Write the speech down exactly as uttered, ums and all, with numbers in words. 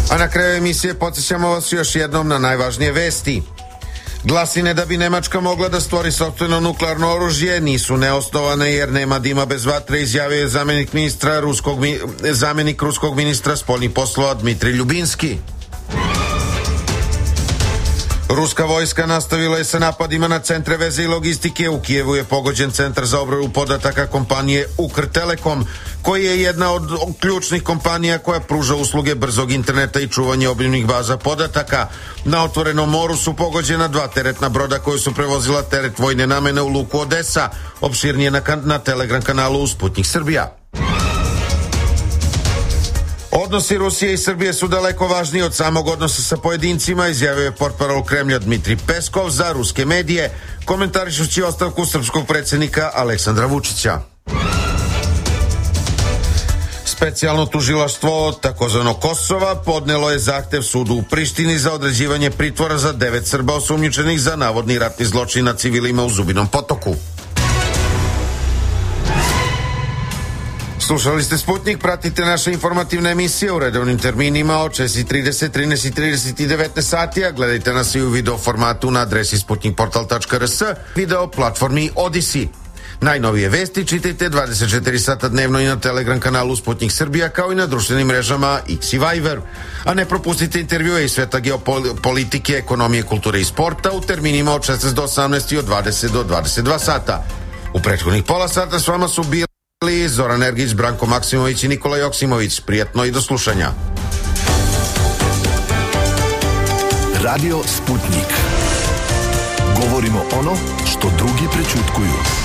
A na kraju emisije podsjećamo vas još jednom na najvažnije vesti. Glasine da bi Nemačka mogla da stvori sopstveno nuklearno oružje nisu neosnovane jer nema dima bez vatre, izjavio je zamenik ministra ruskog, zamenik ruskog ministra spoljnih poslova Dmitrij Ljubinski. Ruska vojska nastavila je sa napadima na centre veze i logistike. U Kijevu je pogođen centar za obradu podataka kompanije Ukrtelekom, koji je jedna od ključnih kompanija koja pruža usluge brzog interneta i čuvanje obimnih baza podataka. Na otvorenom moru su pogođena dva teretna broda koji su prevozila teret vojne namene u luku Odesa. Opširnije na, kan- na Telegram kanalu Sputnik Srbija. Odnosi Rusije i Srbije su daleko važniji od samog odnosa sa pojedincima, izjavio je portparol Kremlja Dmitrij Peskov za ruske medije, komentarišući ostavku srpskog predsjednika Aleksandra Vučića. Specijalno tužilaštvo takozvano Kosova podnelo je zahtev sudu u Prištini za određivanje pritvora za devet Srba osumnjičenih za navodni ratni zločin na civilima u Zubinom Potoku. Slušali ste Sputnik, pratite naše informativne emisije u redovnim terminima od šest i trideset, trinaest i trideset i devetnaest sati, a gledajte nas i u video formatu na adresi sputnik portal tačka r s, video platformi Odyssey. Najnovije vesti čitajte dvadeset četiri sata dnevno i na Telegram kanalu Sputnik Srbija, kao i na društvenim mrežama X i Viber. A ne propustite intervjue iz sveta geopolitike, ekonomije, kulture i sporta u terminima od šesnaest do osamnaest i od dvadeset do dvadeset dva sata. U prethodnih pola sata s vama su bili Zoran Ergić, Branko Maksimović i Nikola Joksimović. Prijatno i do slušanja. Radio Sputnik. Govorimo ono što drugi prećutkuju.